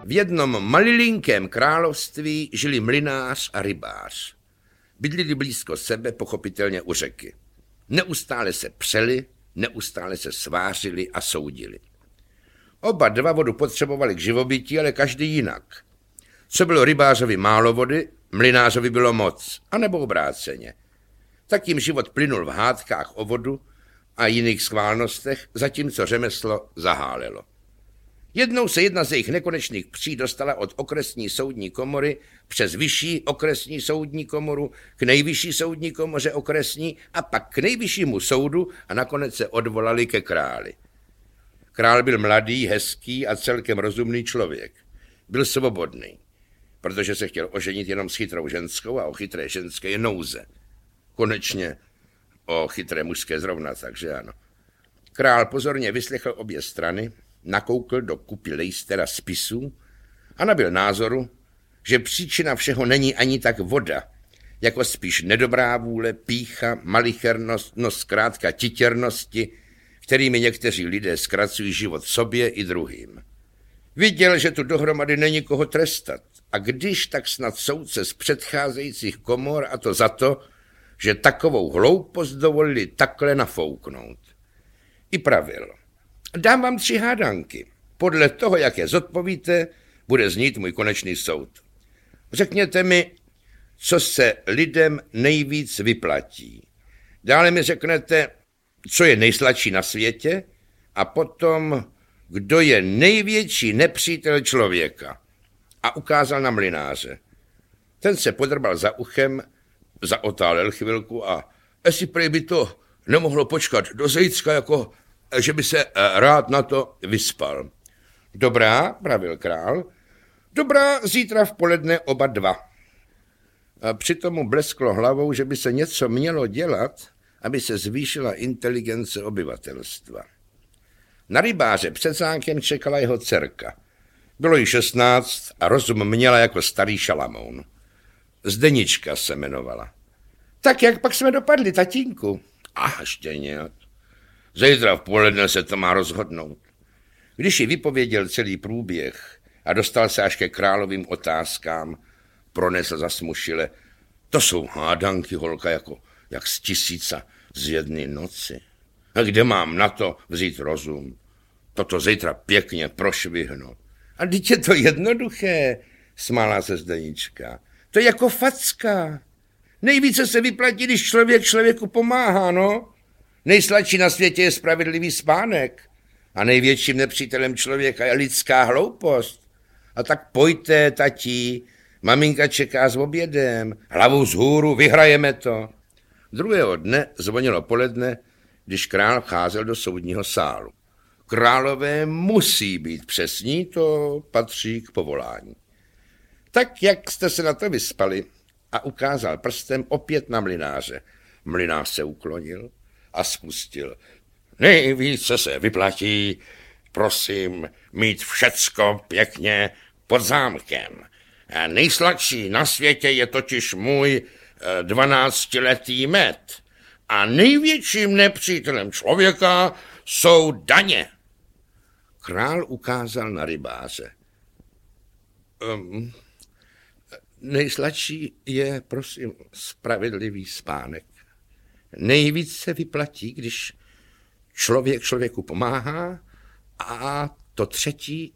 V jednom malilinkém království žili mlynář a rybář. Bydlili blízko sebe, pochopitelně u řeky. Neustále se přeli, neustále se svářili a soudili. Oba dva vodu potřebovali k živobytí, ale každý jinak. Co bylo rybářovi málo vody, mlynářovi bylo moc, anebo obráceně. Tak jim život plynul v hádkách o vodu a jiných schválnostech, zatímco řemeslo zahálelo. Jednou se jedna z jejich nekonečných pří dostala od okresní soudní komory přes vyšší okresní soudní komoru k nejvyšší soudní komoře okresní a pak k nejvyššímu soudu a nakonec se odvolali ke králi. Král byl mladý, hezký a celkem rozumný člověk. Byl svobodný, protože se chtěl oženit jenom s chytrou ženskou a o chytré ženské je nouze. Konečně o chytré mužské zrovna, takže ano. Král pozorně vyslechl obě strany, nakoukl do kupy lejstera spisů a nabyl názoru, že příčina všeho není ani tak voda, jako spíš nedobrá vůle, pýcha, malichernost, no zkrátka titěrnosti, kterými někteří lidé zkracují život sobě i druhým. Viděl, že tu dohromady není koho trestat a když tak snad soudce z předcházejících komor a to za to, že takovou hloupost dovolili takhle nafouknout. I pravil. Dám vám 3 hádanky. Podle toho, jak je zodpovíte, bude znít můj konečný soud. Řekněte mi, co se lidem nejvíc vyplatí. Dále mi řeknete, co je nejsladší na světě a potom, kdo je největší nepřítel člověka. A ukázal na mlynáře. Ten se podrbal za uchem, zaotálel chvilku a jestli prej by to nemohlo počkat do zítřka, jako že by se rád na to vyspal. Dobrá, pravil král, dobrá, zítra v poledne oba dva. A přitom mu blesklo hlavou, že by se něco mělo dělat, aby se zvýšila inteligence obyvatelstva. Na rybáře před zámkem čekala jeho dcerka. Bylo jí 16 a rozum měla jako starý Šalamoun. Zdenička se jmenovala. Tak jak pak jsme dopadli, tatínku? Ještě nějak. Zítra v poledne se to má rozhodnout. Když jí vypověděl celý průběh a dostal se až ke královým otázkám, pronesl zasmušile. To jsou hádanky, holka, jako jak z 1000 z jedné noci. A kde mám na to vzít rozum? Toto zítra pěkně prošvihnout. A teď je to jednoduché, smála se Zdenička. To je jako facka. Nejvíce se vyplatí, když člověk člověku pomáhá, no. Nejsladší na světě je spravedlivý spánek a největším nepřítelem člověka je lidská hloupost. A tak pojďte, tatí, maminka čeká s obědem, hlavou vzhůru, vyhrajeme to. Druhého dne zvonilo poledne, když král vcházel do soudního sálu. Králové musí být přesní, to patří k povolání. Tak, jak jste se na to vyspali, a ukázal prstem opět na mlynáře. Mlynář se uklonil a spustil. Nejvíce se vyplatí, prosím, mít všecko pěkně pod zámkem. A nejsladší na světě je totiž můj 12letý med. A největším nepřítelem člověka jsou daně. Král ukázal na rybáře. Nejsladší je, prosím, spravedlivý spánek. Nejvíc se vyplatí, když člověk člověku pomáhá a to třetí,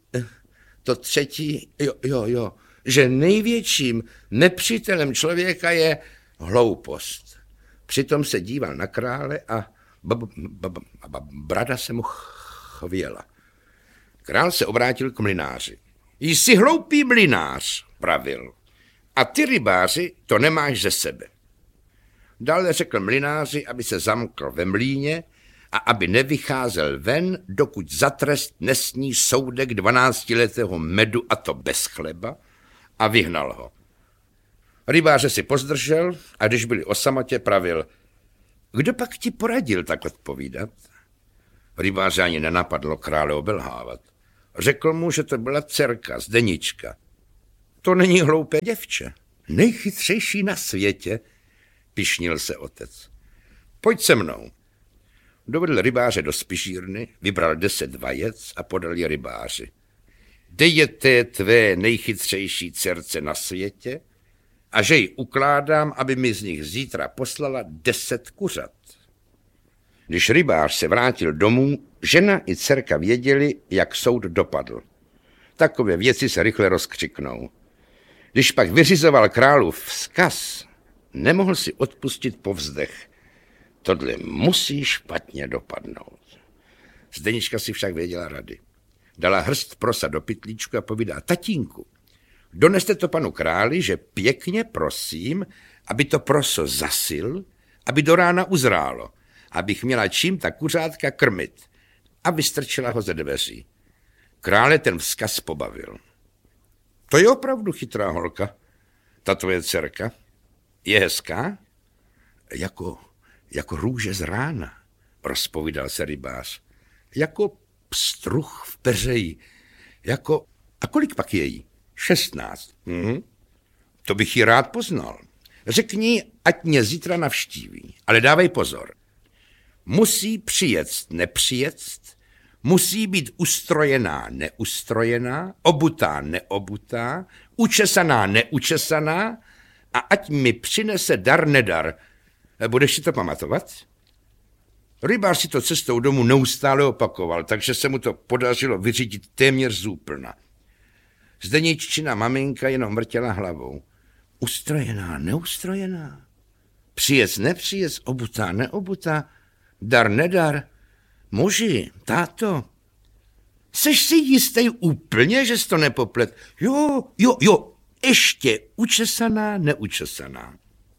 že největším nepřítelem člověka je hloupost. Přitom se díval na krále a brada se mu chvěla. Král se obrátil k mlynáři. Jsi hloupý mlynář, pravil. A ty, rybáři, to nemáš ze sebe. Dále řekl mlynáři, aby se zamkl ve mlýně a aby nevycházel ven, dokud za trest nesní soudek 12letého medu, a to bez chleba, a vyhnal ho. Rybáře si pozdržel a když byli o samotě, pravil. Kdo pak ti poradil tak odpovídat? Rybáře ani nenapadlo krále obelhávat. Řekl mu, že to byla dcerka, Zdenička. To není hloupé děvče, nejchytřejší na světě, pyšnil se otec. Pojď se mnou. Dovedl rybáře do spižírny, vybral 10 vajec a podal je rybáři. kde je té tvé nejchytřejší dcerce na světě a že ji ukládám, aby mi z nich zítra poslala 10 kuřat. Když rybář se vrátil domů, žena i dcerka věděli, jak soud dopadl. Takové věci se rychle rozkřiknou. Když pak vyřizoval králův vzkaz, nemohl si odpustit povzdech. Tohle musí špatně dopadnout. Zdenička si však věděla rady. Dala hrst prosa do pytlíčku a povídá: tatínku, doneste to panu králi, že pěkně prosím, aby to proso zasil, aby do rána uzrálo, abych měla čím ta kuřátka krmit. A vystrčila ho ze dveří. Krále ten vzkaz pobavil. To je opravdu chytrá holka, ta tvoje dcerka. Je hezká? Jako růže z rána, rozpovídal se rybář. Jako pstruh v peřeji. A kolik pak je jí? 16. To bych ji rád poznal. Řekni, ať mě zítra navštíví, ale dávej pozor. Musí přijet, nepřijet, musí být ustrojená, neustrojená, obutá, neobutá, učesaná, neučesaná a ať mi přinese dar, nedar. Budeš si to pamatovat? Rybář si to cestou domů neustále opakoval, takže se mu to podařilo vyřídit téměř zúplna. Zdeniččina maminka jenom vrtěla hlavou. Ustrojená, neustrojená, přijet, nepřijet, obutá, neobutá, dar, nedar. Muži, táto, seš si jistý úplně, že jsi to nepoplet? Jo, ještě učesaná, neučesaná.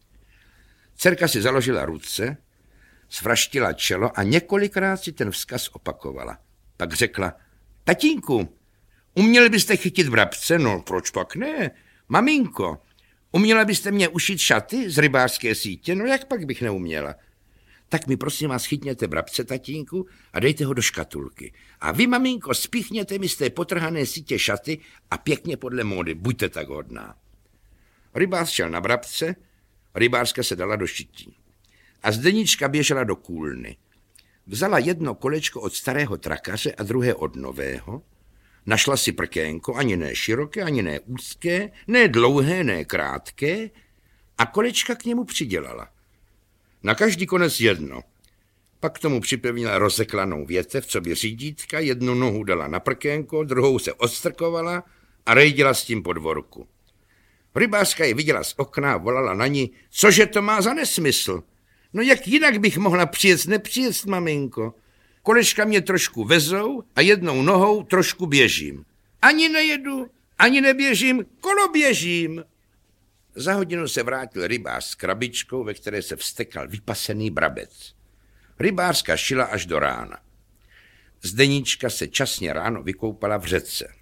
Dcerka si založila ruce, svraštila čelo a několikrát si ten vzkaz opakovala. Pak řekla: tatínku, uměli byste chytit vrabce? No, proč pak ne? Maminko, uměla byste mě ušít šaty z rybářské sítě? No, jak pak bych neuměla? Tak mi prosím vás chytněte vrabce, tatínku, a dejte ho do škatulky. A vy, maminko, spíchněte mi z té potrhané sítě šaty a pěkně podle módy, buďte tak hodná. Rybář šel na vrabce, rybářka se dala do šití. A Zdenička běžela do kůlny. Vzala jedno kolečko od starého trakaře a druhé od nového, našla si prkénko, ani ne široké, ani ne úzké, ne dlouhé, ne krátké, a kolečka k němu přidělala. Na každý konec jedno. Pak k tomu připevnila rozeklanou větev, co by řídítka, jednu nohu dala na prkénko, druhou se odstrkovala a rejdila s tím po dvorku. Rybářka ji viděla z okna a volala na ní: cože to má za nesmysl? No jak jinak bych mohla přijet, nepřijet, maminko? Kolečka mě trošku vezou a jednou nohou trošku běžím. Ani nejedu, ani neběžím, koloběžím. Za hodinu se vrátil rybář s krabičkou, ve které se vztekal vypasený brabec. Rybářka šila až do rána. Zdenička se časně ráno vykoupala v řece.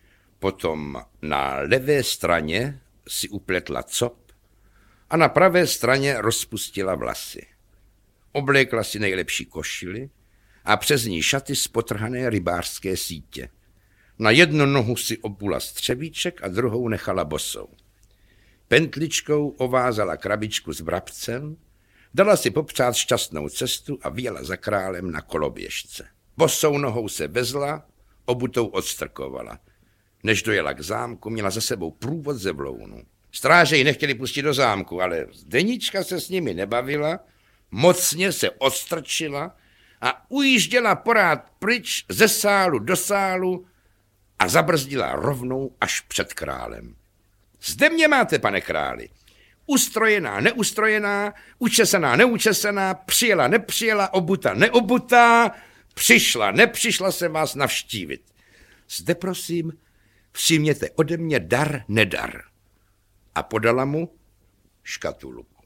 Potom na levé straně si upletla cop a na pravé straně rozpustila vlasy. Oblékla si nejlepší košili a přes ní šaty z potrhané rybářské sítě. Na jednu nohu si obula střevíček a druhou nechala bosou. Pentličkou ovázala krabičku s vrabcem, dala si popřát šťastnou cestu a vyjela za králem na koloběžce. Bosou nohou se vezla, obutou odstrkovala. Než dojela k zámku, měla za sebou průvod ze vlounu. Stráže ji nechtěli pustit do zámku, ale Zdenička se s nimi nebavila, mocně se odstrčila a ujížděla porád pryč ze sálu do sálu a zabrzdila rovnou až před králem. Zde mě máte, pane králi. Ustrojená, neustrojená, učesaná, neučesaná, přijela, nepřijela, obuta, neobutá, přišla, nepřišla se vás navštívit. Zde, prosím, přijměte ode mě dar, nedar. A podala mu škatulku.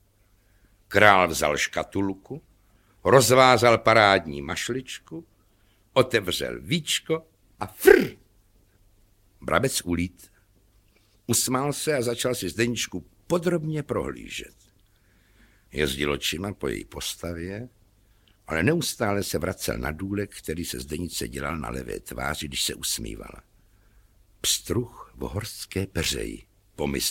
Král vzal škatulku, rozvázal parádní mašličku, otevřel víčko a frr! Brabec ulít. Usmál se a začal si Zdeničku podrobně prohlížet. Jezdil očima po její postavě, ale neustále se vracel na důlek, který se Zdenice dělal na levé tváři, když se usmívala. Pstruh v horské peřeji, pomyslel.